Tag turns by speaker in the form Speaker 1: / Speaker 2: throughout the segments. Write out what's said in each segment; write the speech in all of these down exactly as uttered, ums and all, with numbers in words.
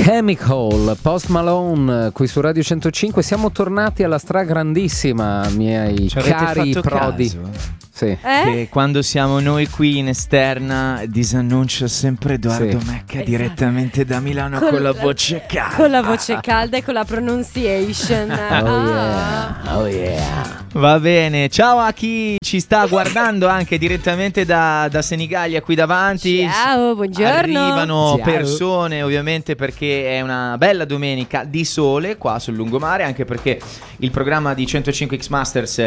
Speaker 1: Chemical, Post Malone, qui su Radio centocinque. Siamo tornati alla stragrandissima, miei
Speaker 2: Ci avete
Speaker 1: cari
Speaker 2: fatto
Speaker 1: prodi.
Speaker 2: caso?
Speaker 1: Sì.
Speaker 3: Eh?
Speaker 2: Che quando siamo noi qui in esterna disannuncia sempre Edoardo
Speaker 1: Sì.
Speaker 2: Mecca
Speaker 3: Esatto.
Speaker 2: direttamente da Milano con,
Speaker 3: Con
Speaker 2: la
Speaker 3: la-
Speaker 2: voce calda.
Speaker 3: Con la voce calda e con la pronunciation.
Speaker 1: Oh yeah, oh yeah.
Speaker 2: Va bene, ciao a chi ci sta guardando anche direttamente da, da Senigallia qui davanti.
Speaker 3: Ciao, buongiorno.
Speaker 2: Arrivano
Speaker 1: Ciao.
Speaker 2: persone ovviamente perché è una bella domenica di sole qua sul lungomare, anche perché il programma di centocinque X Masters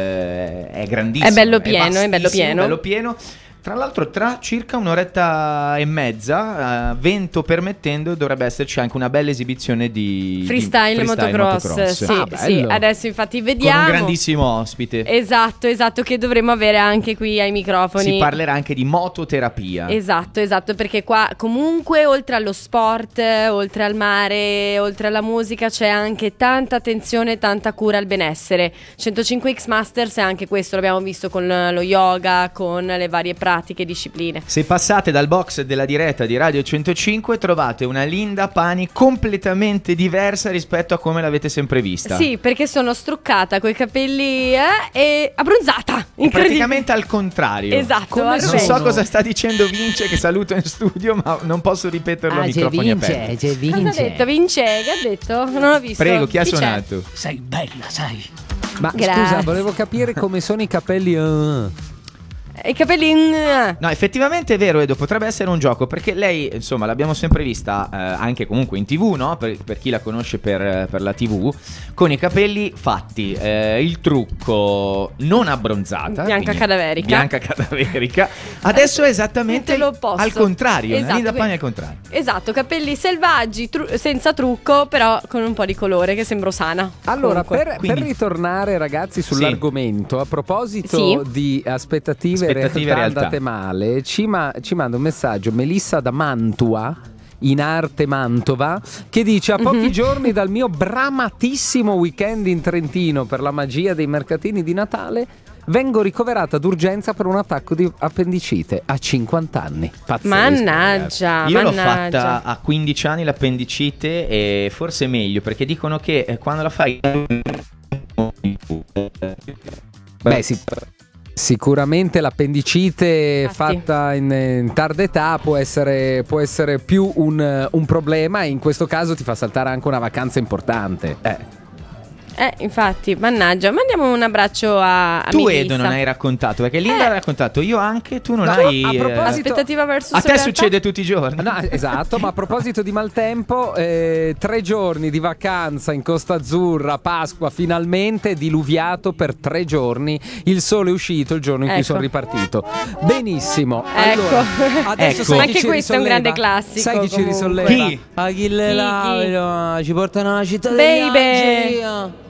Speaker 2: è, è grandissimo.
Speaker 3: È bello pieno, è bello
Speaker 2: vastissimo,
Speaker 3: pieno.
Speaker 2: bello pieno. Tra l'altro tra circa un'oretta e mezza, eh, vento permettendo, dovrebbe esserci anche una bella esibizione di
Speaker 3: Freestyle,
Speaker 2: di
Speaker 3: motocross,
Speaker 2: motocross.
Speaker 3: Sì,
Speaker 1: Ah,
Speaker 3: sì,
Speaker 1: bello.
Speaker 3: adesso infatti
Speaker 2: Con
Speaker 3: vediamo.
Speaker 2: un grandissimo ospite.
Speaker 3: Esatto, esatto, che dovremo avere anche qui ai microfoni.
Speaker 2: Si parlerà anche di mototerapia.
Speaker 3: Esatto, esatto, perché qua comunque oltre allo sport, oltre al mare, oltre alla musica c'è anche tanta attenzione e tanta cura al benessere. centocinque X Masters è anche questo, l'abbiamo visto con lo yoga, con le varie pratiche e discipline.
Speaker 2: Se passate dal box della diretta di Radio centocinque trovate una Linda Pani completamente diversa rispetto a come l'avete sempre vista.
Speaker 3: Sì, perché sono struccata coi capelli eh, e abbronzata.
Speaker 2: È
Speaker 3: Incredibile.
Speaker 2: praticamente al contrario.
Speaker 3: Esatto,
Speaker 1: Come
Speaker 3: al
Speaker 2: Non
Speaker 3: rovescio.
Speaker 2: so cosa sta dicendo Vince, che saluto in studio, ma non posso ripeterlo a
Speaker 1: Ah, c'è
Speaker 2: microfoni
Speaker 1: Vince,
Speaker 2: aperti.
Speaker 1: c'è
Speaker 3: Cosa ha
Speaker 1: Vince.
Speaker 3: detto? Vince, che ha detto? Non ho visto.
Speaker 2: Prego, chi ha
Speaker 3: c'è?
Speaker 2: suonato?
Speaker 4: Sei bella, sai.
Speaker 1: Ma
Speaker 3: Grazie.
Speaker 1: scusa, volevo capire come sono i capelli. uh.
Speaker 3: I capelli in...
Speaker 2: No, effettivamente è vero, Edo, potrebbe essere un gioco, perché lei, insomma, l'abbiamo sempre vista eh, anche comunque in tivù, no? Per, per chi la conosce per, per la tivù, con i capelli fatti, eh, il trucco non abbronzata,
Speaker 3: Bianca
Speaker 2: quindi
Speaker 3: cadaverica.
Speaker 2: bianca cadaverica. Adesso è esattamente
Speaker 3: l'opposto.
Speaker 2: al contrario,
Speaker 3: Esatto,
Speaker 2: la Linda Pani
Speaker 3: quindi-
Speaker 2: al contrario.
Speaker 3: Esatto, capelli selvaggi, tru- senza trucco, però con un po' di colore, che sembro sana.
Speaker 1: Allora,
Speaker 3: Comunque.
Speaker 1: per,
Speaker 2: Quindi-
Speaker 1: per ritornare ragazzi sull'argomento, a proposito
Speaker 3: Sì.
Speaker 1: di aspettative, e
Speaker 2: Aspettative e
Speaker 1: realtà
Speaker 2: realtà.
Speaker 1: andate male, ci, ma- ci manda un messaggio Melissa da Mantua, in arte Mantova, che dice: a pochi
Speaker 3: Mhm.
Speaker 1: giorni dal mio bramatissimo weekend in Trentino per la magia dei mercatini di Natale, vengo ricoverata d'urgenza per un attacco di appendicite a cinquanta anni. Pazzesco, ragazzi.
Speaker 3: Mannaggia,
Speaker 2: Io l'ho
Speaker 3: mannaggia.
Speaker 2: fatta a quindici anni l'appendicite, e forse è meglio, perché dicono che eh, quando la fai...
Speaker 1: Beh, sì. Sicuramente l'appendicite
Speaker 3: Infatti.
Speaker 1: fatta in, in tarda età può essere, può essere più un, un problema, e in questo caso ti fa saltare anche una vacanza importante.
Speaker 2: Eh.
Speaker 3: Eh, infatti, mannaggia. Mandiamo un abbraccio a, a
Speaker 2: Tu,
Speaker 3: Melissa.
Speaker 2: Edo, non hai raccontato, perché Linda
Speaker 3: Eh.
Speaker 2: ha raccontato, io anche, tu non
Speaker 1: No,
Speaker 2: hai...
Speaker 1: a
Speaker 2: eh,
Speaker 1: proposito-
Speaker 3: Aspettativa versus
Speaker 2: a te
Speaker 3: realtà?
Speaker 2: succede tutti i giorni.
Speaker 1: No, esatto, ma a proposito di maltempo, eh, tre giorni di vacanza in Costa Azzurra, Pasqua, finalmente
Speaker 3: diluviato
Speaker 1: per tre giorni. Il sole è uscito il giorno in cui
Speaker 3: Ecco.
Speaker 1: sono ripartito. Benissimo.
Speaker 3: Ecco.
Speaker 1: Allora, adesso
Speaker 2: Ecco.
Speaker 1: sai
Speaker 3: Ma
Speaker 1: chi
Speaker 3: anche
Speaker 1: ci
Speaker 3: questo è un
Speaker 1: risolleva?
Speaker 3: grande classico,
Speaker 1: Sai chi ci
Speaker 3: comunque.
Speaker 1: risolleva?
Speaker 2: Chi?
Speaker 1: Achille
Speaker 3: Chi,
Speaker 1: Lauro, ci portano alla città
Speaker 3: Baby.
Speaker 1: degli angeli.